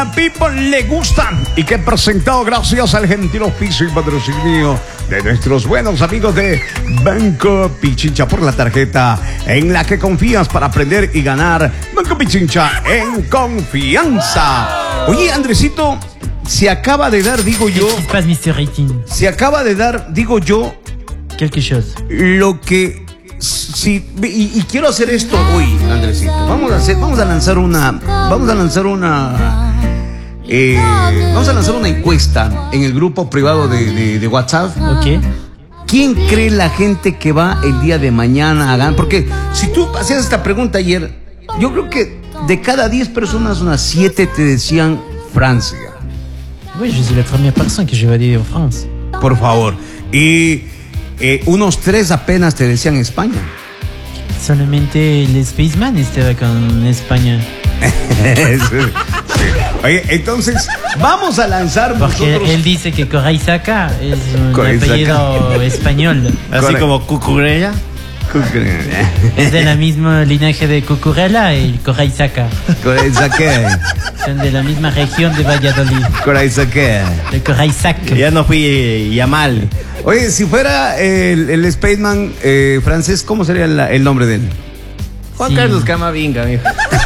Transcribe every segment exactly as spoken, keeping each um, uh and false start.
la people le gusta y que he presentado gracias al gentil auspicio y patrocinio de nuestros buenos amigos de Banco Pichincha, por la tarjeta en la que confías para aprender y ganar. Banco Pichincha, en confianza. Oye, Andresito, se acaba de dar, digo yo, se acaba de dar, digo yo, quelque chose. Lo que sí, y, y quiero hacer esto hoy, Andresito. Vamos a hacer, vamos a lanzar una, vamos a lanzar una, eh, vamos a lanzar una encuesta en el grupo privado de, de, de WhatsApp. Ok. ¿Quién cree la gente que va el día de mañana a ganar? Porque si tú hacías esta pregunta ayer, yo creo que de cada diez personas, unas siete te decían Francia. Oui, je suis la première personne que je vais dire France. Por favor. Y eh, unos tres apenas te decían España. Solamente el Spaceman estaba con España. Sí. Oye, entonces vamos a lanzar. Porque nosotros... él dice que Coraizaca es un Coraizaca. apellido español. Así Corre... como Cucurella. Es de la misma linaje de Cucurella y Coraizaca. Coraizaca. Son de la misma región de Valladolid. Coraizaca. De Coraizaca. Ya no fui Yamal. Oye, si fuera el, el Spaceman eh, francés, ¿cómo sería el, el nombre de él? Juan Sí. Carlos Camavinga, mijo.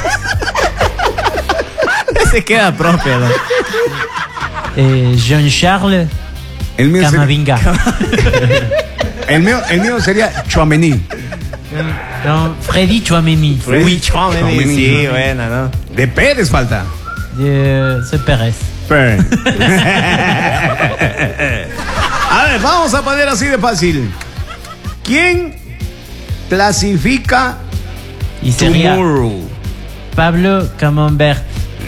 Se queda propio, ¿no? Eh, Jean-Charles El mío Camavinga. Sería, el mío, el mío sería Chouameni. No, Freddy Chouameni. Uy, Chouameni, Chouameni. sí, buena, ¿no? De Pérez falta. De soy Pérez. Pérez. A ver, vamos a poner así de fácil. ¿Quién clasifica Y sería tomorrow? Pablo Camembert.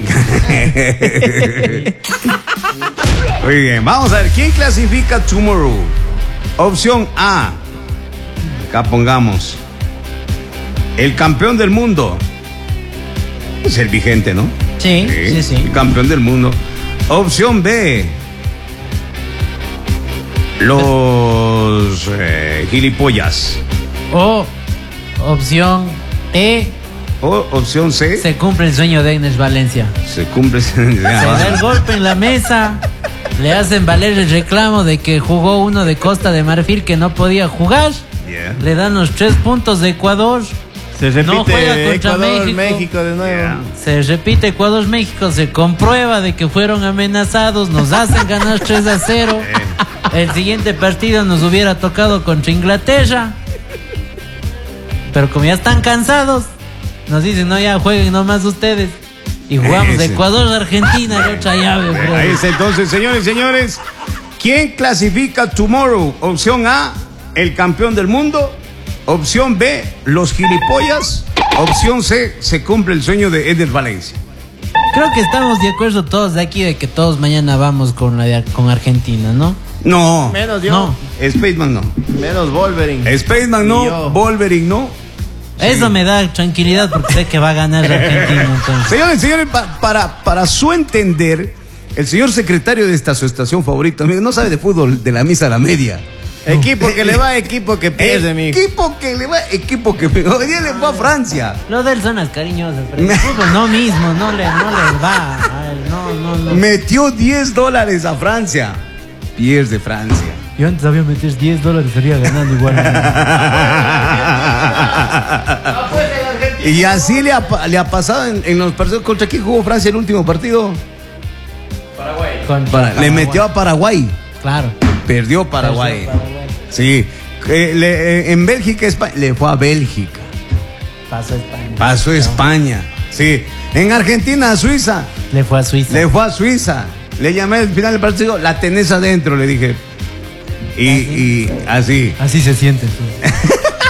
Muy bien, vamos a ver, ¿quién clasifica tomorrow? Opción A, acá pongamos, el campeón del mundo. Es el vigente, ¿no? Sí, sí, sí. El campeón del mundo. Opción B, los eh, gilipollas. O opción E, O opción C, se cumple el sueño de Agnes Valencia. se cumple. Se da el golpe en la mesa, le hacen valer el reclamo de que jugó uno de Costa de Marfil que no podía jugar. Yeah. Le dan los tres puntos de Ecuador. Se repite No juega contra Ecuador, México. México de nuevo. Yeah. Se repite Ecuador-México, se comprueba de que fueron amenazados, nos hacen ganar tres a cero. El siguiente partido nos hubiera tocado contra Inglaterra. Pero como ya están cansados, nos dicen, no, ya jueguen nomás ustedes. Y jugamos Ese. Ecuador-Argentina, la otra llave, bro. Ahí está, entonces, señores y señores, ¿quién clasifica tomorrow? Opción A, el campeón del mundo. Opción B, los gilipollas. Opción C, se cumple el sueño de Eder Valencia. Creo que estamos de acuerdo todos de aquí de que todos mañana vamos con, la de- con Argentina, ¿no? No, Menos yo. No. Spaceman no. Menos Wolverine. Spaceman Y no, yo. Wolverine no. Eso me da tranquilidad porque sé que va a ganar la Argentina, entonces. Señores, señores, pa- para, para su entender, el señor secretario de esta su estación favorita, amigo, no sabe de fútbol de la misa a la media. Equipo que le va, equipo que pierde, mijo. Equipo que le va, equipo que hoy día le fue a Francia. Lo de él son las cariñosas, pero el fútbol no mismo, no le, no le va. a él, no, no, no. Metió diez dólares a Francia. Pierde Francia. Yo antes había meter diez dólares, estaría ganando igual. Y así le ha, pa- le ha pasado en, en los partidos. ¿Contra quién jugó Francia el último partido? Con- Para- le metió a Paraguay. Claro. Perdió Paraguay. Perdió Paraguay. Sí. Eh, le- eh, en Bélgica, España, le fue a Bélgica. Pasó a España. Pasó a España. Sí. En Argentina, a Suiza. Le fue a Suiza. Le fue a Suiza. Le llamé al final del partido, la tenés adentro, le dije. Y, y así. Así se siente. Tú.